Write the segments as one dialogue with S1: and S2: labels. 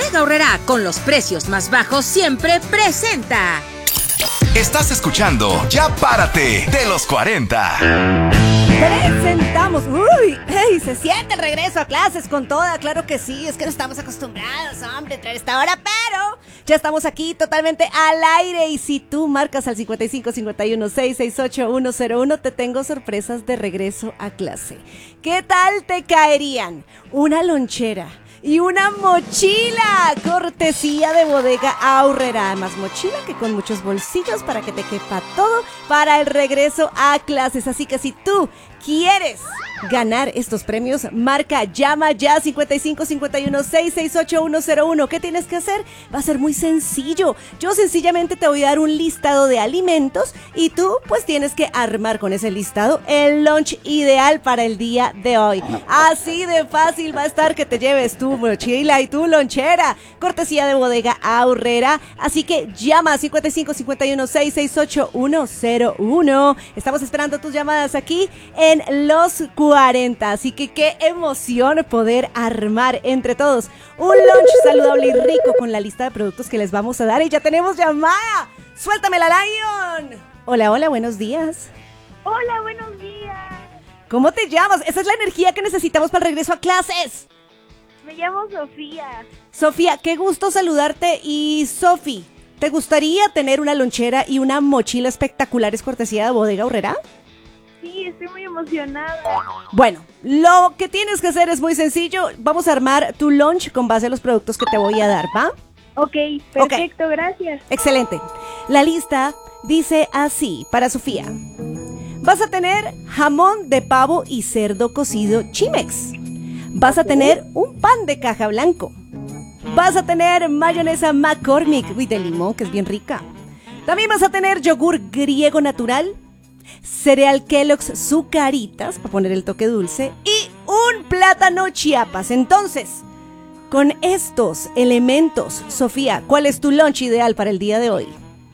S1: Bodega Aurrerá, con los precios más bajos siempre presenta.
S2: Estás escuchando Ya Párate de los 40.
S3: Presentamos, uy, hey, se siente el regreso a clases con toda, claro que sí, es que no estamos acostumbrados, hombre, a traer esta hora, pero ya estamos aquí totalmente al aire y si tú marcas al 55 51 668 101, te tengo sorpresas de regreso a clase. ¿Qué tal te caerían? Una lonchera y una mochila, cortesía de Bodega Aurrerá. Más mochila que con muchos bolsillos para que te quepa todo para el regreso a clases. Así que si tú quieres ganar estos premios, llama ya 55 51 668 101. ¿Qué tienes que hacer? Va a ser muy sencillo. Yo sencillamente te voy a dar un listado de alimentos y tú pues tienes que armar con ese listado el lunch ideal para el día de hoy. Así de fácil va a estar que te lleves tu mochila y tu lonchera, cortesía de Bodega Aurrerá. Así que llama 55 51 668 101. Estamos esperando tus llamadas aquí en Los 40, así que qué emoción poder armar entre todos un lunch saludable y rico con la lista de productos que les vamos a dar. Y ya tenemos llamada. ¡Suéltame la Lion! Hola, hola, buenos días.
S4: Hola, buenos días.
S3: ¿Cómo te llamas? Esa es la energía que necesitamos para el regreso a clases.
S4: Me llamo Sofía.
S3: Sofía, qué gusto saludarte. Y Sofi, ¿te gustaría tener una lonchera y una mochila espectaculares cortesía de Bodega Aurrerá?
S4: Sí, estoy muy emocionada.
S3: Bueno, lo que tienes que hacer es muy sencillo. Vamos a armar tu lunch con base a los productos que te voy a dar, ¿va?
S4: Ok, perfecto, gracias.
S3: Excelente. La lista dice así para Sofía. Vas a tener jamón de pavo y cerdo cocido Chimex. Vas a tener un pan de caja blanco. Vas a tener mayonesa McCormick de limón, que es bien rica. También vas a tener yogur griego natural, cereal Kellogg's Zucaritas para poner el toque dulce y un plátano Chiapas. Entonces, con estos elementos, Sofía, ¿cuál es tu lunch ideal para el día de hoy?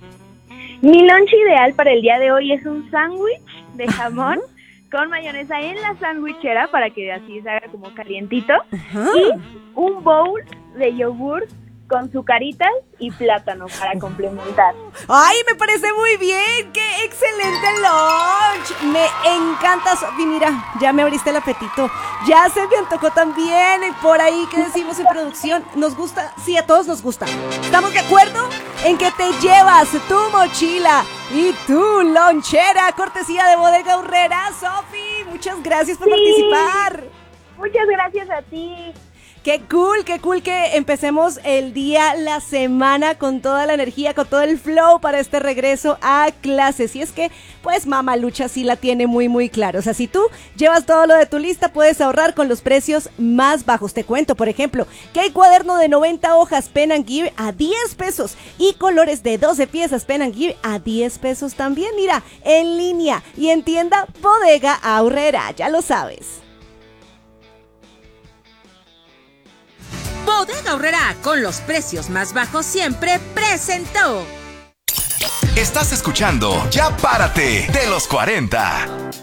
S4: Mi lunch ideal para el día de hoy es un sándwich de jamón con mayonesa en la sandwichera para que así se haga como calientito. Y un bowl de yogur con Zucaritas y plátano para complementar.
S3: ¡Ay, me parece muy bien! ¡Qué excelente lunch! Me encanta, Sofi. Mira, ya me abriste el apetito. Ya se me antojó también. Y por ahí, ¿qué decimos en producción? ¿Nos gusta? Sí, a todos nos gusta. ¿Estamos de acuerdo en que te llevas tu mochila y tu lonchera? Cortesía de Bodega Aurrerá, Sofi. Muchas gracias por participar.
S4: Muchas gracias a ti.
S3: Qué cool que empecemos el día, la semana con toda la energía, con todo el flow para este regreso a clases. Y es que, pues, Mamalucha sí la tiene muy, muy claro. O sea, si tú llevas todo lo de tu lista, puedes ahorrar con los precios más bajos. Te cuento, por ejemplo, que hay cuaderno de 90 hojas Pen & Give a 10 pesos y colores de 12 piezas Pen & Give a 10 pesos también. Mira, en línea y en tienda Bodega Aurrerá, ya lo sabes.
S1: Bodega Aurrerá, con los precios más bajos siempre presentó.
S2: Estás escuchando Ya Párate de los 40.